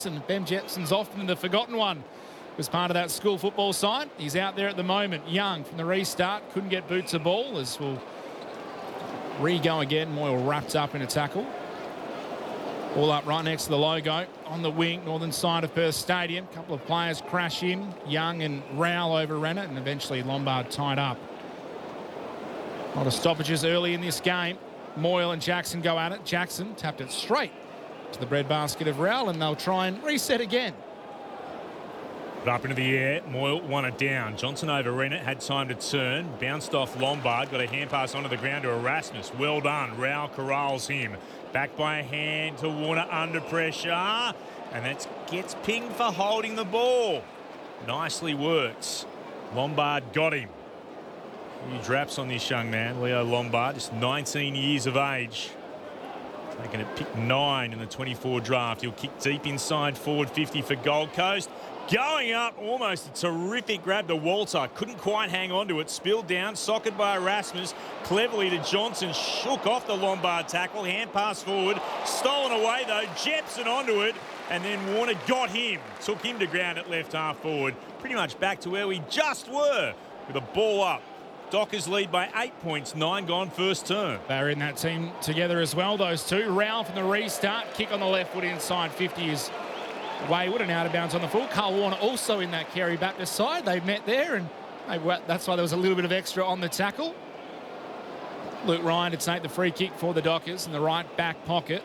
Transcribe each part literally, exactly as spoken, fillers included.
And Ben Jepson's often the forgotten one. Was part of that school football side. He's out there at the moment. Young from the restart. Couldn't get boots a ball as we'll re-go again. Moyle wrapped up in a tackle. All up right next to the logo. On the wing, northern side of Perth Stadium. A couple of players crash in. Young and Rowell overran it, and eventually Lombard tied up. A lot of stoppages early in this game. Moyle and Jackson go at it. Jackson tapped it straight to the breadbasket of Rowell, and they'll try and reset again. Up into the air, Moyle won it down. Johnson overran it, had time to turn, bounced off Lombard, got a hand pass onto the ground to Erasmus. Well done. Rowell corrals him. Back by a hand to Warner under pressure, and that gets pinged for holding the ball. Nicely worked. Lombard got him. Huge raps on this young man, Leo Lombard, just nineteen years of age. Taking it pick nine in the twenty-four draft. He'll kick deep inside forward fifty for Gold Coast. Going up, almost a terrific grab to Walter. Couldn't quite hang on to it. Spilled down, socket by Erasmus. Cleverly to Johnson. Shook off the Lombard tackle. Hand pass forward. Stolen away though. Jepson onto it. And then Warner got him. Took him to ground at left half forward. Pretty much back to where we just were with a ball up. Dockers lead by eight points, nine gone first term. They're in that team together as well, those two. Rowell from the restart, kick on the left foot inside fifty is wayward and out of bounds on the full. Carl Warner also in that Kerry Baptist side. They met there, and they, that's why there was a little bit of extra on the tackle. Luke Ryan to take the free kick for the Dockers in the right back pocket.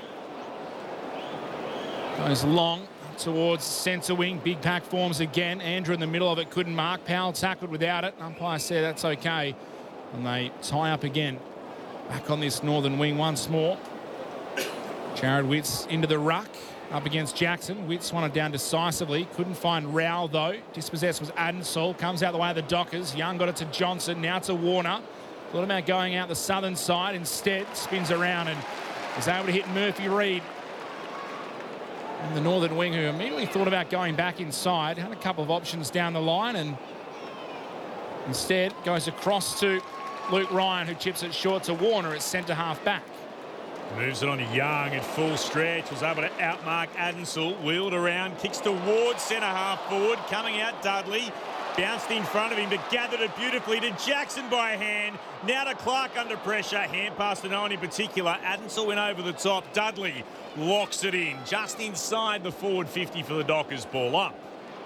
Goes long towards centre wing. Big pack forms again. Andrew in the middle of it couldn't mark. Powell tackled without it. Umpire said that's okay. And they tie up again. Back on this northern wing once more. Jared Witts into the ruck. Up against Jackson. Witts won it down decisively. Couldn't find Rowell though. Dispossessed was Adensall. Comes out the way of the Dockers. Young got it to Johnson. Now to Warner. Thought about going out the southern side. Instead spins around and is able to hit Murphy Reid. And the northern wing, who immediately thought about going back inside, had a couple of options down the line and instead goes across to Luke Ryan, who chips it short to Warner at centre half back. Moves it on to Young at full stretch. Was able to outmark Adensall. Wheeled around, kicks towards centre half forward. Coming out Dudley. Bounced in front of him, but gathered it beautifully to Jackson by hand. Now to Clark under pressure. Hand pass to no one in particular. Adensall went over the top. Dudley locks it in. Just inside the forward fifty for the Dockers. Ball up.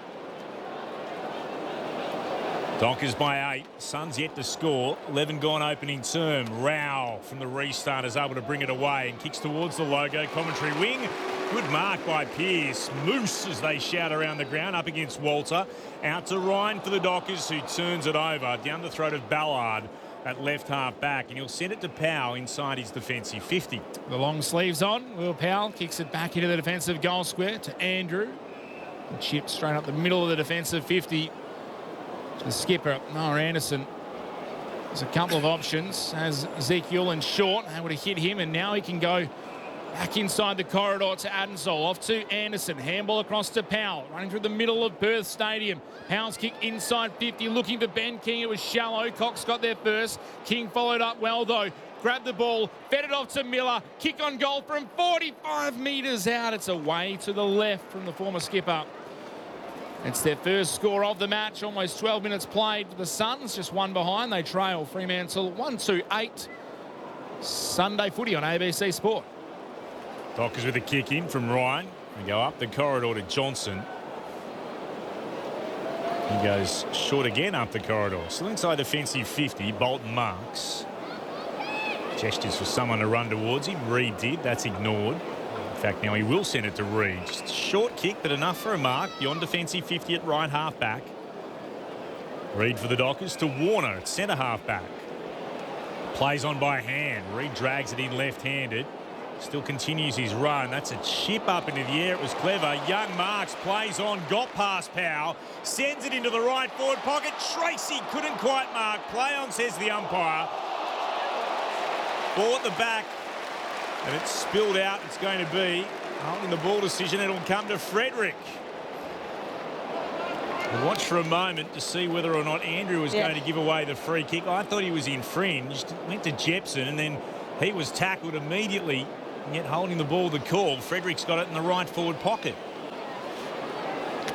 Dockers by eight. Suns yet to score. eleven gone opening term. Rowell from the restart is able to bring it away and kicks towards the logo. Commentary wing. Good mark by Pearce. Moose as they shout around the ground up against Walter. Out to Ryan for the Dockers, who turns it over down the throat of Ballard at left half back, and he'll send it to Powell inside his defensive fifty. The long sleeves on. Will Powell kicks it back into the defensive goal square to Andrew. And chip straight up the middle of the defensive fifty. To the skipper, Noah Anderson. There's a couple of options. Has Ezekiel and Short able to hit him, and now he can go back inside the corridor to Adensall. Off to Anderson. Handball across to Powell. Running through the middle of Perth Stadium. Powell's kick inside fifty. Looking for Ben King. It was shallow. Cox got there first. King followed up well though. Grabbed the ball. Fed it off to Miller. Kick on goal from forty-five metres out. It's away to the left from the former skipper. It's their first score of the match. Almost twelve minutes played for the Suns. Just one behind. They trail Fremantle one two eight. Sunday footy on A B C Sport. Dockers with a kick in from Ryan. They go up the corridor to Johnson. He goes short again up the corridor. Still inside defensive fifty. Bolton marks. Gestures for someone to run towards him. Reid did. That's ignored. In fact, now he will send it to Reid. Just a short kick, but enough for a mark. Beyond defensive fifty at right half back. Reid for the Dockers to Warner at centre half back. Plays on by hand. Reid drags it in left-handed. Still continues his run. That's a chip up into the air. It was clever. Young marks, plays on, got past Powell, sends it into the right forward pocket. Tracy couldn't quite mark. Play on, says the umpire. Ball at the back, and it's spilled out. It's going to be holding the ball decision. It'll come to Frederick. We'll watch for a moment to see whether or not Andrew was yeah. going to give away the free kick. I thought he was infringed. Went to Jepson, and then he was tackled immediately. Yet holding the ball, the call. Frederick's got it in the right forward pocket.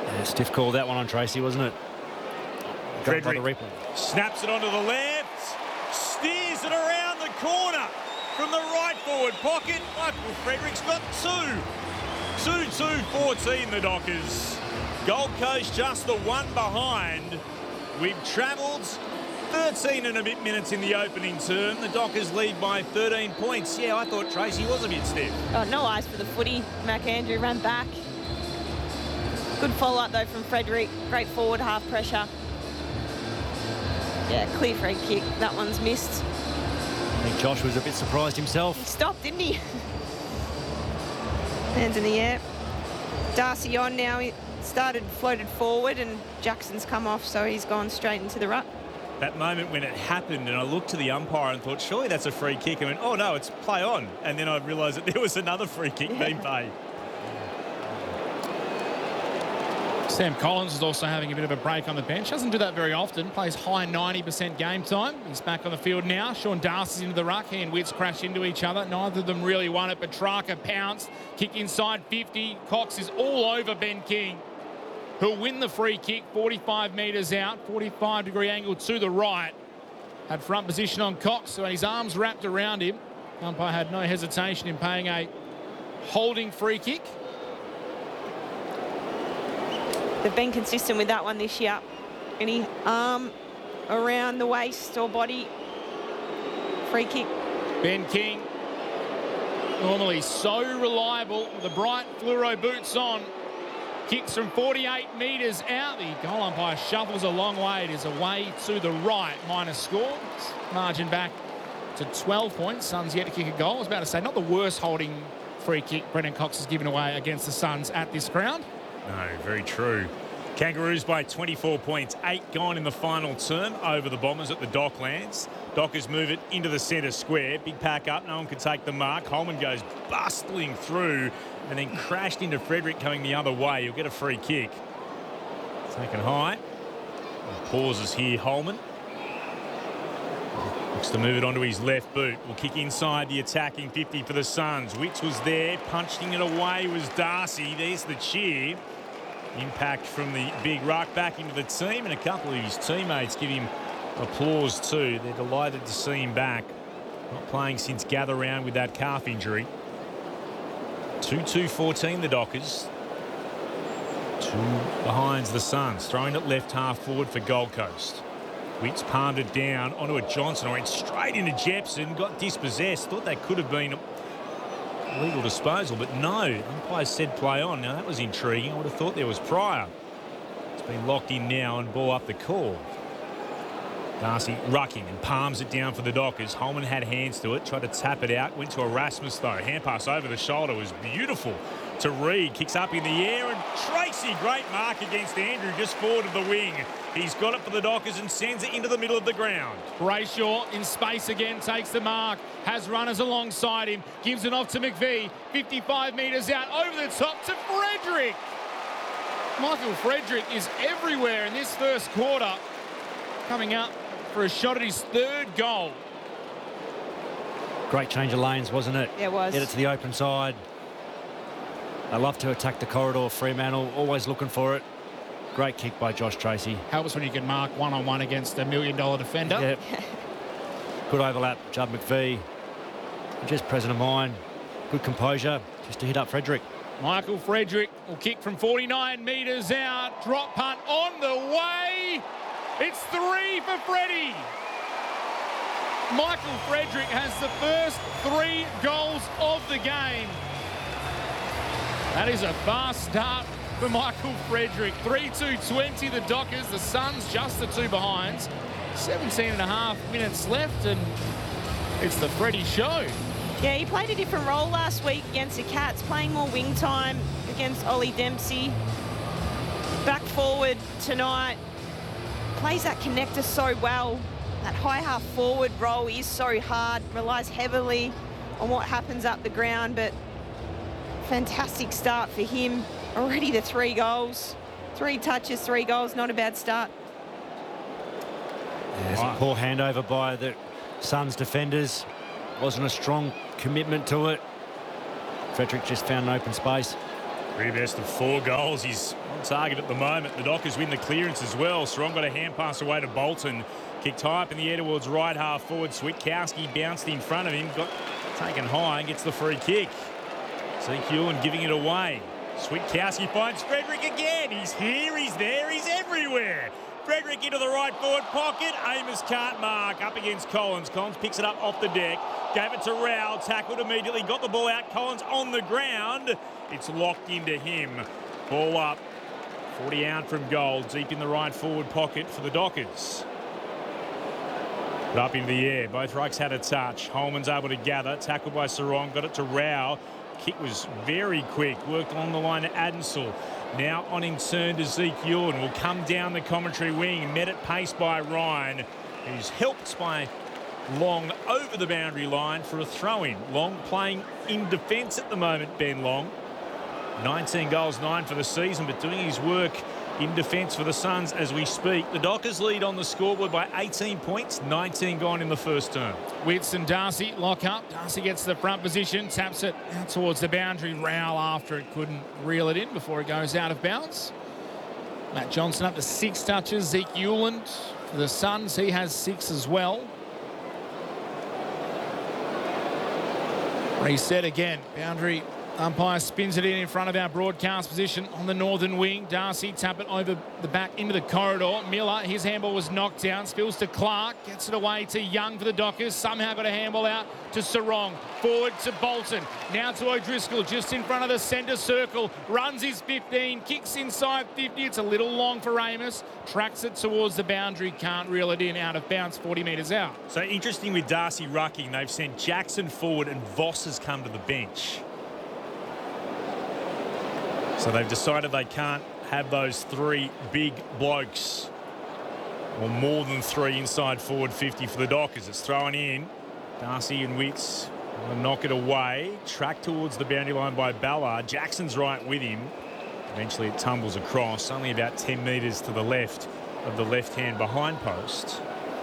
Yeah, stiff call that one on Tracy, wasn't it? Got by the Frederick replay. snaps it onto the left, steers it around the corner from the right forward pocket. Michael Frederick's got two. two two fourteen, the Dockers. Gold Coast just the one behind. We've travelled thirteen and a bit minutes in the opening term. The Dockers lead by thirteen points. Yeah, I thought Tracy was a bit stiff. Oh, no eyes for the footy. McAndrew ran back. Good follow-up, though, from Frederick. Great forward, half pressure. Yeah, clear free kick. That one's missed. I think Josh was a bit surprised himself. He stopped, didn't he? Hands in the air. Darcy on now. He started, floated forward, and Jackson's come off, so he's gone straight into the ruck. That moment when it happened, and I looked to the umpire and thought, surely that's a free kick. I went, oh, no, it's play on. And then I realised that there was another free kick Yeah. being paid. Sam Collins is also having a bit of a break on the bench. Doesn't do that very often. Plays high ninety percent game time. He's back on the field now. Sean Darcy's into the ruck. He and Witts crash into each other. Neither of them really won it. Petrarca pounced. Kick inside fifty. Cox is all over Ben King, who'll win the free kick. forty-five metres out. forty-five degree angle to the right. Had front position on Cox, so his arms wrapped around him. Umpire had no hesitation in paying a holding free kick. They've been consistent with that one this year. Any arm around the waist or body. Free kick. Ben King, normally so reliable, with the bright fluoro boots on. Kicks from forty-eight metres out. The goal umpire shuffles a long way. It is away to the right. Minus score. Margin back to twelve points. Suns yet to kick a goal. I was about to say, not the worst holding free kick Brendan Cox has given away against the Suns at this ground. No, very true. Kangaroos by twenty-four points. Eight gone in the final term over the Bombers at the Docklands. Dockers move it into the centre square. Big pack up. No one can take the mark. Holman goes bustling through and then crashed into Frederick coming the other way. He'll get a free kick. Taken high. Pauses here, Holman. Looks to move it onto his left boot. Will kick inside the attacking fifty for the Suns. Witts was there. Punching it away was Darcy. There's the cheer. Impact from the big ruck back into the team, and a couple of his teammates give him applause too. They're delighted to see him back. Not playing since gather round with that calf injury. two two fourteen the Dockers. Two behinds the Suns. Throwing it left half forward for Gold Coast. Witts palmed it down onto a Johnson, or went straight into Jepson, got dispossessed. Thought that could have been a legal disposal, but no. Umpire said play on. Now that was intriguing. I would have thought there was prior. It's been locked in now and ball up the call. Darcy rucking and palms it down for the Dockers. Holman had hands to it, tried to tap it out, went to Erasmus though. Hand pass over the shoulder was beautiful to Reed. Kicks up in the air, and Tracy, great mark against Andrew just forward of the wing. He's got it for the Dockers and sends it into the middle of the ground. Brayshaw in space again, takes the mark, has runners alongside him, gives it off to McVie, fifty-five metres out, over the top to Frederick. Michael Frederick is everywhere in this first quarter, coming up for a shot at his third goal. Great change of lanes, wasn't it? Yeah, it was. Get it to the open side. They love to attack the corridor. Fremantle always looking for it. Great kick by Josh Tracy. Helps when you can mark one-on-one against a million-dollar defender. Yep. Good overlap, Judd McVie. Just present of mind. Good composure, just to hit up Frederick. Michael Frederick will kick from forty-nine metres out. Drop punt on the way. It's three for Freddie. Michael Frederick has the first three goals of the game. That is a fast start for Michael Frederick. three two twenty the Dockers. The Suns just the two behinds. seventeen and a half minutes left, and it's the Freddie show. Yeah, he played a different role last week against the Cats, playing more wing time against Ollie Dempsey. Back forward tonight. Plays that connector so well. That high half forward role is so hard. Relies heavily on what happens up the ground, but fantastic start for him. Already the three goals. Three touches, three goals. Not a bad start. Yeah, some poor handover by the Suns defenders. Wasn't a strong commitment to it. Frederick just found an open space. Three best of four goals. He's On target at the moment. The Dockers win the clearance as well. Sarong got a hand pass away to Bolton. Kicked high up in the air towards right half forward. Switkowski bounced in front of him. Got taken high and gets the free kick. Zeke Hewlin giving it away. Switkowski finds Frederick again. He's here, he's there, he's everywhere. Frederick into the right forward pocket. Amos can't mark. Up against Collins. Collins picks it up off the deck. Gave it to Rowell. Tackled immediately. Got the ball out. Collins on the ground. It's locked into him. Ball up. forty out from goal. Deep in the right forward pocket for the Dockers. But up into the air. Both rucks had a touch. Holman's able to gather. Tackled by Sarong. Got it to Rowell. Kick was very quick. Worked along the line to Adensel. Now on in turn to Zeke Hewlin. Will come down the commentary wing. Met at pace by Ryan, who's helped by Long over the boundary line for a throw-in. Long playing in defence at the moment, Ben Long. nineteen goals, nine for the season, but doing his work in defence for the Suns as we speak. The Dockers lead on the scoreboard by eighteen points, nineteen gone in the first term. Witts and Darcy lock up. Darcy gets the front position, taps it out towards the boundary. Rowell after it couldn't reel it in before it goes out of bounds. Matt Johnson up to six touches. Zeke Hewlin for the Suns, he has six as well. Reset again. Boundary umpire spins it in in front of our broadcast position on the northern wing. Darcy tap it over the back into the corridor. Miller, his handball was knocked down. Spills to Clark. Gets it away to Young for the Dockers. Somehow got a handball out to Sarong. Forward to Bolton. Now to O'Driscoll just in front of the centre circle. Runs his fifteen. Kicks inside fifty. It's a little long for Amos. Tracks it towards the boundary. Can't reel it in. Out of bounds. forty metres out. So interesting with Darcy rucking. They've sent Jackson forward and Voss has come to the bench. So they've decided they can't have those three big blokes, or more than three inside forward fifty for the Dockers. It's thrown in. Darcy and Witts will knock it away. Tracked towards the boundary line by Ballard. Jackson's right with him. Eventually it tumbles across, only about ten metres to the left of the left-hand behind post.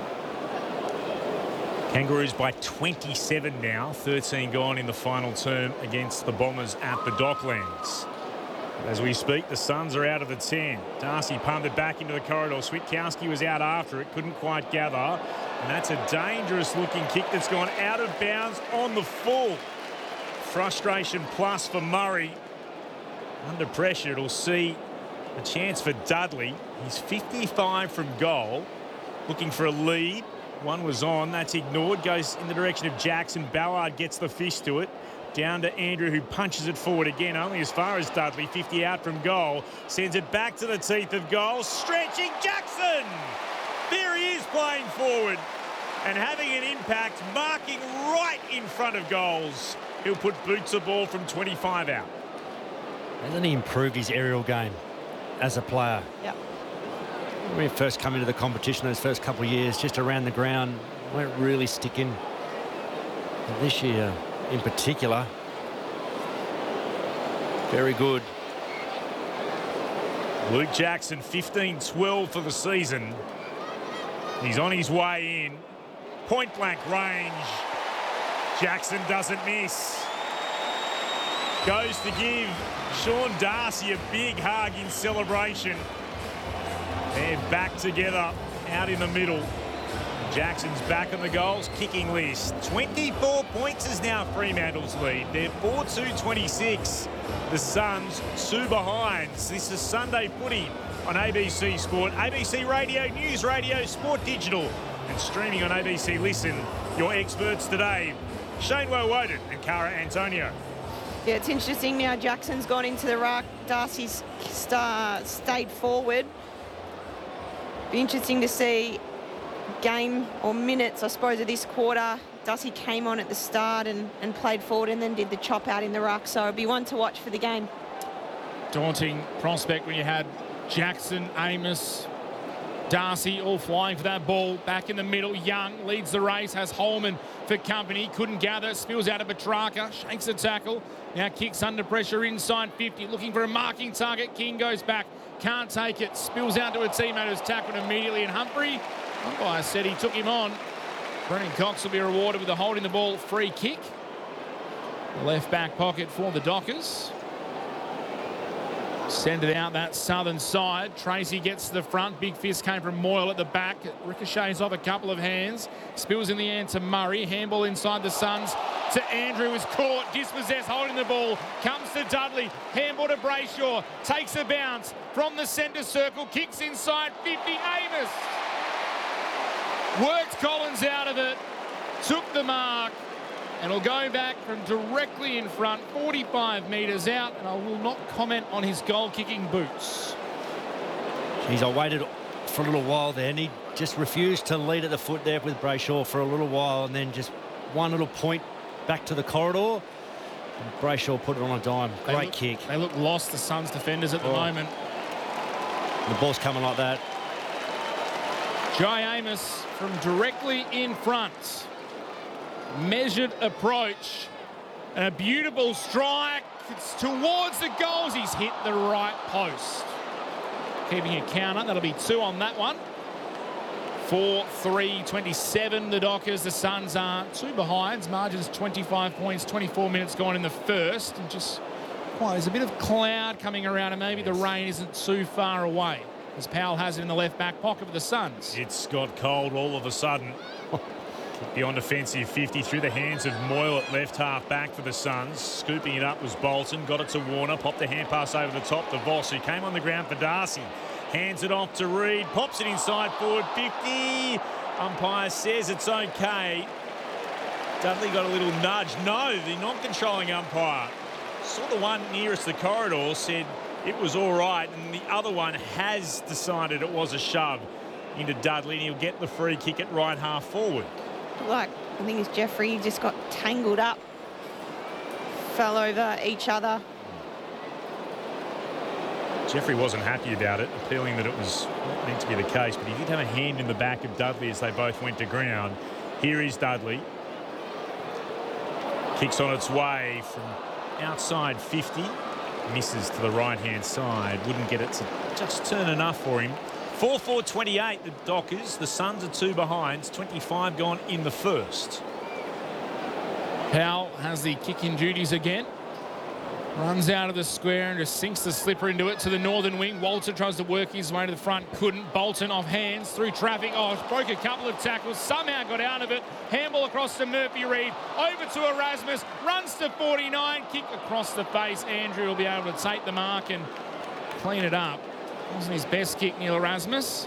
Kangaroos by twenty-seven now. thirteen gone in the final term against the Bombers at the Docklands. As we speak, the Suns are out of the ten. Darcy pumped it back into the corridor. Switkowski was out after it, couldn't quite gather. And that's a dangerous-looking kick that's gone out of bounds on the full. Frustration plus for Murray. Under pressure, it'll see a chance for Dudley. He's fifty-five from goal, looking for a lead. One was on, that's ignored. Goes in the direction of Jackson. Ballard gets the fist to it. Down to Andrew, who punches it forward again, only as far as Dudley. fifty out from goal. Sends it back to the teeth of goal. Stretching Jackson! There he is playing forward and having an impact, marking right in front of goals. He'll put boots of ball from twenty-five out. Hasn't he improved his aerial game as a player? Yep. When we first come into the competition those first couple of years, just around the ground, weren't really sticking. But this year, in particular, very good. Luke Jackson, fifteen twelve for the season. He's on his way in. Point blank range. Jackson doesn't miss. Goes to give Sean Darcy a big hug in celebration. They're back together out in the middle. Jackson's back on the goals kicking list. twenty-four points is now Fremantle's lead. They're four two twenty-six. The Suns two behind. This is Sunday Footy on A B C Sport, A B C Radio, News Radio, Sport Digital, and streaming on A B C Listen. Your experts today, Shane Woewodin and Cara Antonio. Yeah, it's interesting now. Jackson's gone into the ruck. Darcy's star stayed forward. Be interesting to see game or minutes, I suppose, of this quarter. Darcy came on at the start and, and played forward and then did the chop out in the ruck. So it'll be one to watch for the game. Daunting prospect when you had Jackson, Amos, Darcy all flying for that ball. Back in the middle, Young leads the race, has Holman for company. Couldn't gather, spills out of Petrarca, shakes a tackle. Now kicks under pressure inside fifty, looking for a marking target. King goes back, can't take it, spills out to a teammate who's tackled immediately. And Humphrey, umpire said he took him on. Brennan Cox will be rewarded with a holding the ball free kick. Left back pocket for the Dockers. Send it out that southern side. Tracy gets to the front. Big fist came from Moyle at the back. Ricochets off a couple of hands. Spills in the end to Murray. Handball inside the Suns to Andrew. Is caught. Dispossessed. Holding the ball. Comes to Dudley. Handball to Brayshaw. Takes a bounce from the centre circle. Kicks inside fifty. Amos worked Collins out of it. Took the mark. And will go back from directly in front, forty-five metres out, and I will not comment on his goal-kicking boots. Jeez, I waited for a little while there, and he just refused to lead at the foot there with Brayshaw for a little while, and then just one little point back to the corridor. And Brayshaw put it on a dime. They Great look, kick. They look lost, the Suns defenders at the Oh. moment. The ball's coming like that. Jai Amos from directly in front. Measured approach. And a beautiful strike. It's towards the goals. He's hit the right post. Keeping a counter. That'll be two on that one. four three twenty-seven, the Dockers. The Suns are two behinds. Margins twenty-five points, twenty-four minutes gone in the first. And just, well, there's a bit of cloud coming around, and maybe the rain isn't too far away, as Powell has it in the left back pocket of the Suns. It's got cold all of a sudden. Beyond offensive fifty through the hands of Moyle at left half back for the Suns. Scooping it up was Bolton. Got it to Warner. Popped the hand pass over the top to Voss, who came on the ground for Darcy. Hands it off to Reed. Pops it inside forward fifty. Umpire says it's okay. Dudley got a little nudge. No, the non-controlling umpire saw the one nearest the corridor, said it was all right, and the other one has decided it was a shove into Dudley, and he'll get the free kick at right half forward. Like, I think it's Jeffrey just got tangled up, fell over each other. Jeffrey wasn't happy about it, appealing that it was not meant to be the case, but he did have a hand in the back of Dudley as they both went to ground. Here is Dudley. Kicks on its way from outside fifty. Misses to the right-hand side. Wouldn't get it to just turn enough for him. four four twenty-eight, the Dockers. The Suns are two behinds. twenty-five gone in the first. Powell has the kicking duties again. Runs out of the square and just sinks the slipper into it to the northern wing. Walter tries to work his way to the front. Couldn't. Bolton off hands through traffic. Oh, broke a couple of tackles. Somehow got out of it. Handball across to Murphy Reid. Over to Erasmus. Runs to forty-nine. Kick across the face. Andrew will be able to take the mark and clean it up. Wasn't his best kick, Neil Erasmus.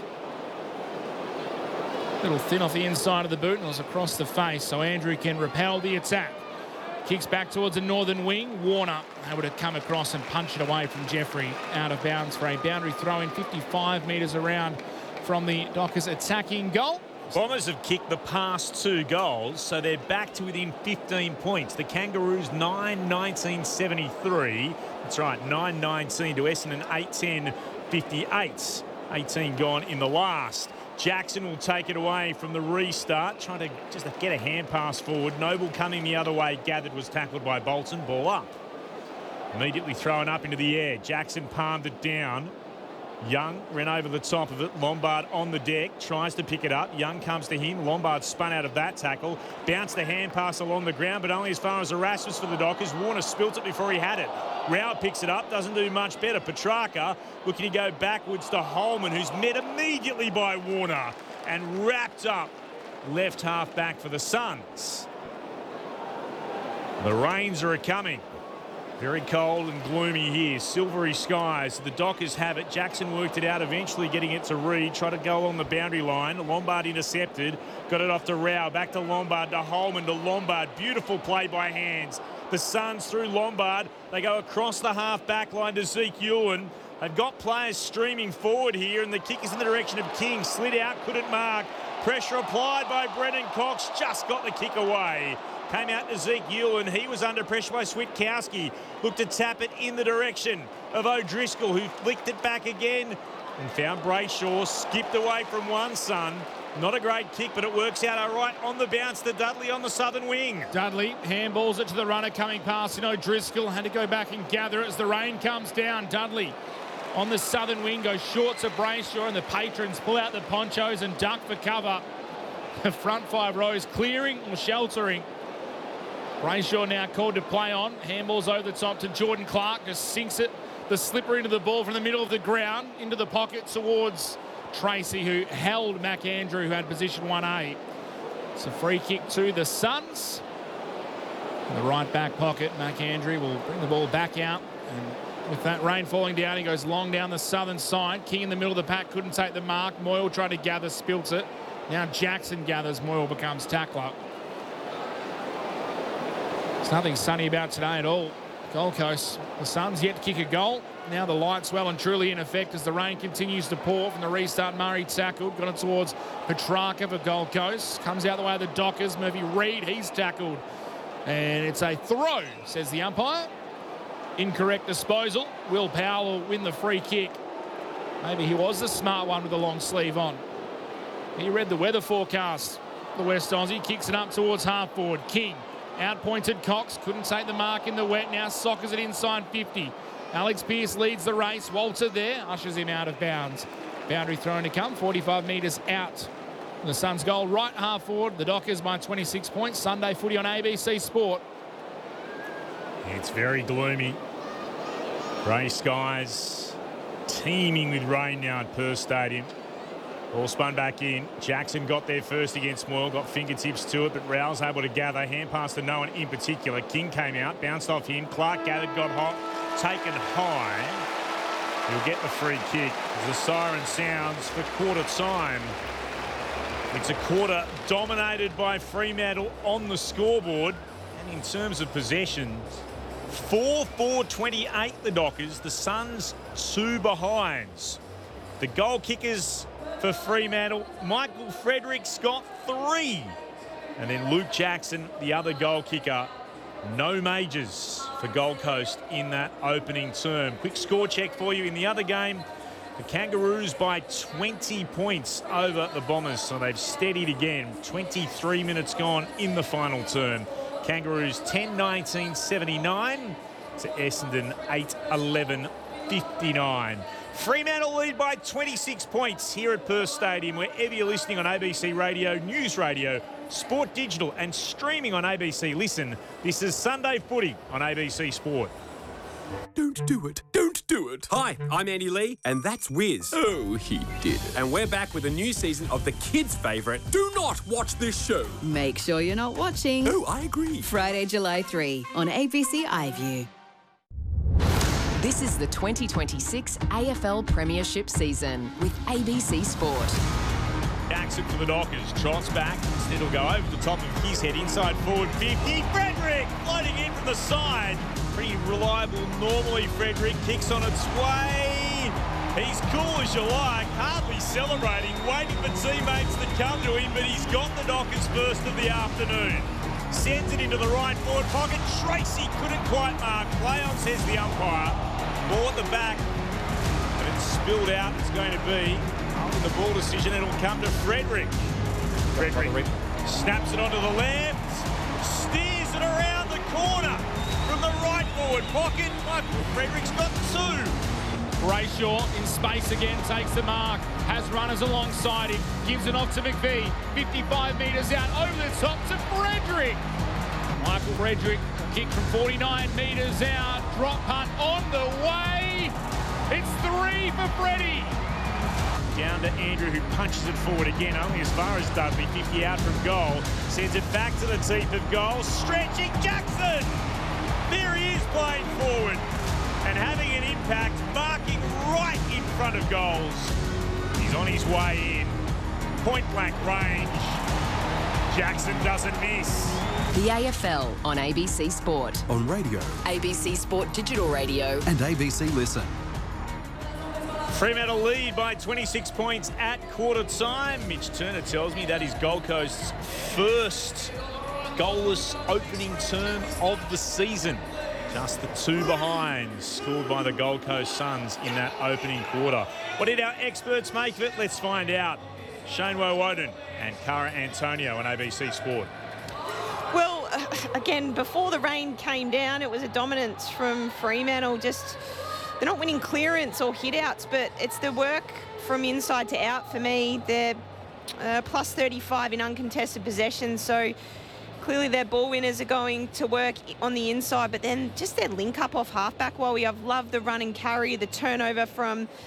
Little thin off the inside of the boot and it was across the face, so Andrew can repel the attack. Kicks back towards the northern wing. Warner able to come across and punch it away from Jeffrey out of bounds for a boundary throw in fifty-five metres around from the Dockers attacking goal. Bombers have kicked the past two goals, so they're back to within fifteen points. The Kangaroos nine nineteen seventy-three. That's right, nine nineteen to Essendon eight ten fifty-eight. eighteen gone in the last. Jackson will take it away from the restart, trying to just get a hand pass forward. Noble coming the other way, gathered, was tackled by Bolton. Ball up. Immediately thrown up into the air. Jackson palmed it down. Young ran over the top of it. Lombard on the deck, tries to pick it up. Young comes to him. Lombard spun out of that tackle. Bounced the hand pass along the ground, but only as far as Erasmus for the Dockers. Warner spilt it before he had it. Rao picks it up, doesn't do much better. Petrarca looking to go backwards to Holman, who's met immediately by Warner and wrapped up left half back for the Suns. The rains are a-coming. Very cold and gloomy here. Silvery skies. The Dockers have it. Jackson worked it out, eventually getting it to Reed. Tried to go along the boundary line. Lombard intercepted. Got it off to Rao. Back to Lombard, to Holman, to Lombard. Beautiful play by hands. The Suns through Lombard. They go across the half-back line to Zeke Ewan. They've got players streaming forward here, and the kick is in the direction of King. Slid out, couldn't mark. Pressure applied by Brendan Cox. Just got the kick away. Came out to Zeke Ewan. He was under pressure by Switkowski. Looked to tap it in the direction of O'Driscoll, who flicked it back again and found Brayshaw. Skipped away from one Sun. Not a great kick, but it works out all right on the bounce to Dudley on the southern wing. Dudley handballs it to the runner coming past. You know, O'Driscoll had to go back and gather it as the rain comes down. Dudley on the southern wing goes short to Brayshaw, and the patrons pull out the ponchos and duck for cover. The front five rows clearing or sheltering. Brayshaw now called to play on. Handballs over the top to Jordan Clark. Just sinks it the slipper into the ball from the middle of the ground, into the pocket towards Tracy, who held McAndrew, who had position one A. It's a free kick to the Suns. In the right back pocket, McAndrew will bring the ball back out. And with that rain falling down, he goes long down the southern side. King in the middle of the pack, couldn't take the mark. Moyle tried to gather, spilt it. Now Jackson gathers, Moyle becomes tackler. There's nothing sunny about today at all. Gold Coast, the Suns yet to kick a goal. Now the lights well and truly in effect as the rain continues to pour from the restart. Murray tackled, got it towards Petrarca for Gold Coast. Comes out the way of the Dockers. Murphy Reid, he's tackled. And it's a throw, says the umpire. Incorrect disposal. Will Powell will win the free kick. Maybe he was the smart one with the long sleeve on. He read the weather forecast. The West Aussie kicks it up towards half forward. King outpointed Cox, couldn't take the mark in the wet. Now soccers it inside fifty. Alex Pearce leads the race. Walter there ushers him out of bounds. Boundary thrown to come, forty-five metres out. The Suns goal right half forward. The Dockers by twenty-six points. Sunday footy on A B C Sport. It's very gloomy. Grey skies teeming with rain now at Perth Stadium. Ball spun back in. Jackson got there first against Moyle, got fingertips to it, but Rao's able to gather. Hand pass to no one in particular. King came out, bounced off him. Clark gathered, got hot, taken high. He'll get the free kick as the siren sounds for quarter time. It's a quarter dominated by Fremantle on the scoreboard. And in terms of possessions, four four twenty-eight the Dockers. The Suns two behinds. The goal kickers for Fremantle, Michael Fredericks got three. And then Luke Jackson, the other goal kicker. No majors for Gold Coast in that opening term. Quick score check for you in the other game. The Kangaroos by twenty points over the Bombers, so they've steadied again. twenty-three minutes gone in the final term. Kangaroos ten nineteen seventy-nine to Essendon eight eleven fifty-nine. Fremantle lead by twenty-six points here at Perth Stadium, wherever you're listening on A B C Radio, News Radio, Sport Digital and streaming on A B C Listen. This is Sunday Footy on A B C Sport. Don't do it. Don't do it. Hi, I'm Andy Lee, and that's Wiz. Oh, he did it. And we're back with a new season of the kids' favourite. Do not watch this show. Make sure you're not watching. Oh, I agree. Friday, July third on A B C iView. This is the twenty twenty-six A F L Premiership season with A B C Sport. Jackson for the Dockers, trots back, instead will go over the top of his head, inside forward fifty. Frederick floating in from the side. Pretty reliable normally. Frederick kicks on its way. He's cool as you like, hardly celebrating, waiting for teammates to come to him, but he's got the Dockers first of the afternoon. Sends it into the right forward pocket. Tracy couldn't quite mark. Play on, says the umpire. Ball at the back, and it's spilled out. It's going to be after the ball decision. It'll come to Frederick. Frederick snaps it onto the left, steers it around the corner from the right forward pocket. Michael Frederick's got two. Brayshaw in space again, takes the mark, has runners alongside him, gives it off to McVee, fifty-five metres out, over the top to Frederick. Michael Frederick, kick from forty-nine metres out, drop punt on the way. It's three for Freddie. Down to Andrew, who punches it forward again, only as far as Dudley, fifty out from goal. Sends it back to the teeth of goal, stretching Jackson. There he is playing forward and having an impact, marking right in front of goals. He's on his way in. Point blank range. Jackson doesn't miss. The A F L on A B C Sport. On radio. A B C Sport Digital Radio. And A B C Listen. Fremantle lead by twenty-six points at quarter time. Mitch Turner tells me that is Gold Coast's first goalless opening term of the season. Just the two behinds scored by the Gold Coast Suns in that opening quarter. What did our experts make of it? Let's find out. Shane Woewodin and Cara Antonio on A B C Sport. Well, again, before the rain came down, it was a dominance from Fremantle. Just, they're not winning clearance or hit-outs, but it's the work from inside to out for me. They're uh, plus thirty-five in uncontested possession, so Clearly their ball winners are going to work on the inside, but then just their link up off halfback while we have loved the run and carry, the turnover from